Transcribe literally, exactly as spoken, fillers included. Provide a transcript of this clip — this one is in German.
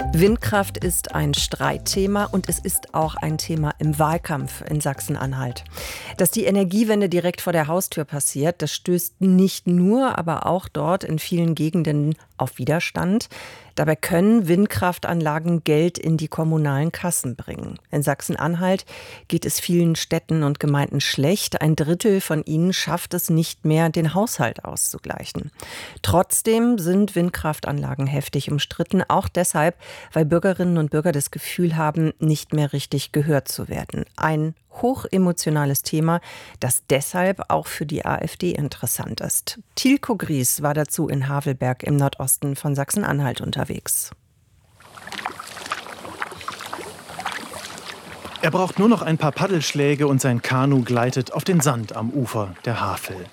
Windkraft ist ein Streitthema und es ist auch ein Thema im Wahlkampf in Sachsen-Anhalt. Dass die Energiewende direkt vor der Haustür passiert, das stößt nicht nur, aber auch dort in vielen Gegenden auf Widerstand. Dabei können Windkraftanlagen Geld in die kommunalen Kassen bringen. In Sachsen-Anhalt geht es vielen Städten und Gemeinden schlecht. Ein Drittel von ihnen schafft es nicht mehr, den Haushalt auszugleichen. Trotzdem sind Windkraftanlagen heftig umstritten, auch deshalb, weil Bürgerinnen und Bürger das Gefühl haben, nicht mehr richtig gehört zu werden. Ein hochemotionales Thema, das deshalb auch für die AfD interessant ist. Tilko Gries war dazu in Havelberg im Nordosten von Sachsen-Anhalt unterwegs. Er braucht nur noch ein paar Paddelschläge und sein Kanu gleitet auf den Sand am Ufer der Havel.